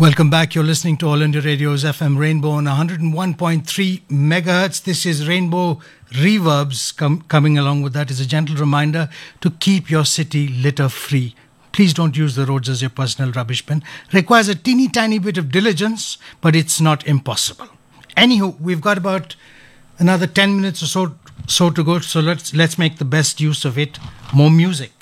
Welcome back. You're listening to All India Radio's FM Rainbow on 101.3 megahertz. This is Rainbow Reverbs. Coming along with that is a gentle reminder to keep your city litter free. Please don't use the roads as your personal rubbish bin. Requires a teeny tiny bit of diligence, but it's not impossible. Anywho, we've got about another 10 minutes or so to go, so let's make the best use of it. More music.